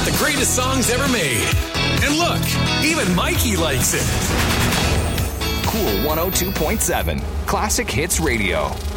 got the greatest songs ever made. And look, even Mikey likes it. Cool 102.7 Classic Hits Radio.